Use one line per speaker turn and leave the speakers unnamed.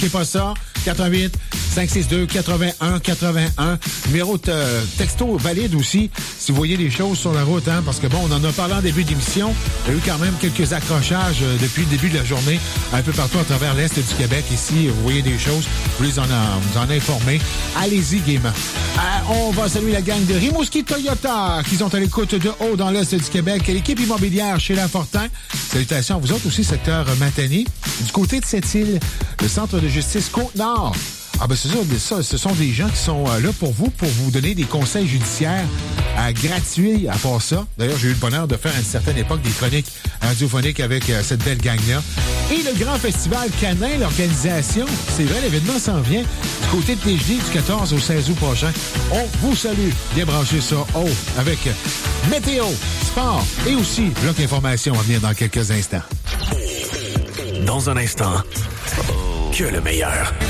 manquez pas ça. 88 562 81 81. Numéro de texto valide aussi si vous voyez des choses sur la route, hein, parce que bon, on en a parlé en début d'émission. Il y a eu quand même quelques accrochages depuis le début de la journée un peu partout à travers l'Est du Québec. Ici, vous voyez des choses, vous les vous en informer. Allez-y, gaiement. On va saluer la gang de Rimouski Toyota qui sont à l'écoute de haut dans l'Est du Québec. L'équipe immobilière chez Lafortin. Salutations à vous autres aussi, secteur Matani. Du côté de Sept-Îles, le centre de justice Côte-Nord. Ah ben c'est ça, ce sont des gens qui sont là pour vous donner des conseils judiciaires gratuits à part ça. D'ailleurs, j'ai eu le bonheur de faire à une certaine époque des chroniques radiophoniques avec cette belle gang-là. Et le grand festival canin, l'organisation, c'est vrai, l'événement s'en vient du côté de TGD du 14 au 16 août prochain. On vous salue. Bien branché ça avec météo, sport et aussi bloc d'information à venir dans quelques instants.
Dans un instant, que le meilleur.